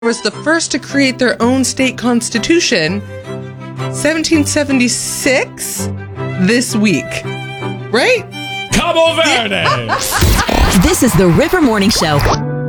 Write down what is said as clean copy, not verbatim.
was the first to create their own state constitution, 1776, this week. Right? Cabo Verde! This is the River Morning Show.